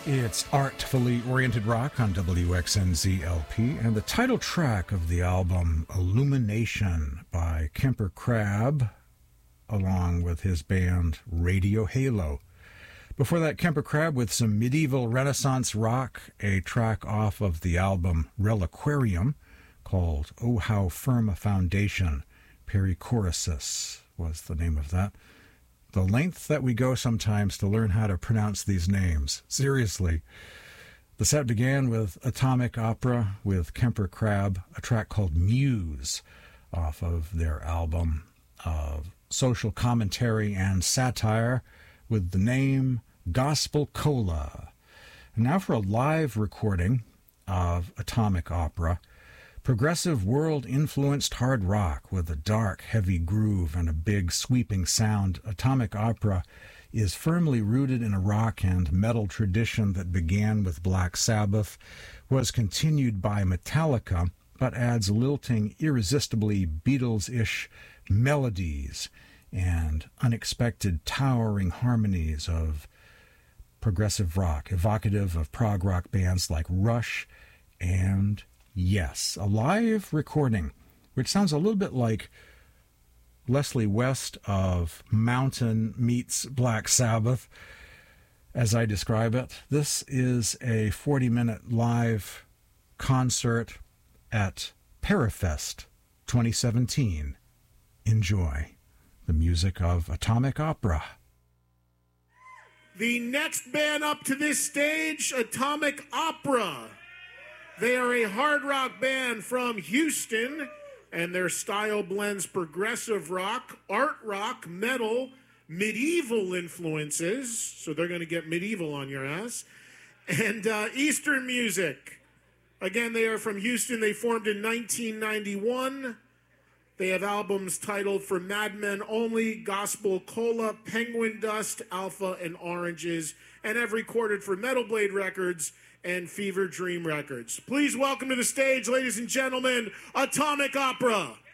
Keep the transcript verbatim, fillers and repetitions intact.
It's artfully oriented rock on W X N Z L P, and the title track of the album, Illumination, by Kemper Crab, along with his band Radio Halo. Before that, Kemper Crab with some medieval Renaissance rock, a track off of the album Reliquarium called Oh How Firm a Foundation. Perichoresis was the name of that. The length that we go sometimes to learn how to pronounce these names. Seriously. The set began with Atomic Opera with Kemper Crab, a track called Muse off of their album of social commentary and satire with the name Gospel Cola. And now for a live recording of Atomic Opera. Progressive world-influenced hard rock with a dark, heavy groove and a big, sweeping sound. Atomic Opera is firmly rooted in a rock and metal tradition that began with Black Sabbath, was continued by Metallica, but adds lilting, irresistibly Beatles-ish melodies and unexpected, towering harmonies of progressive rock, evocative of prog rock bands like Rush and Yes, a live recording, which sounds a little bit like Leslie West of Mountain meets Black Sabbath, as I describe it. This is a forty-minute live concert at Parafest twenty seventeen. Enjoy the music of Atomic Opera. The next band up to this stage, Atomic Opera. They are a hard rock band from Houston, and their style blends progressive rock, art rock, metal, medieval influences, so they're going to get medieval on your ass, and uh, Eastern music. Again, they are from Houston. They formed in nineteen ninety-one. They have albums titled For Madmen Only, Gospel Cola, Penguin Dust, Alpha, and Oranges, and have recorded for Metal Blade Records and Fever Dream Records. Please welcome to the stage, ladies and gentlemen, Atomic Opera.